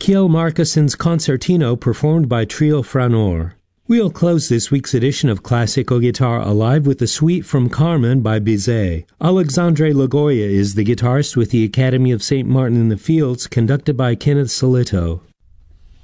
Kjell Markuson's Concertino performed by Trio Franor. We'll close this week's edition of Classical Guitar Alive with the suite from Carmen by Bizet. Alexandre Lagoya is the guitarist with the Academy of St. Martin in the Fields, conducted by Kenneth Solito.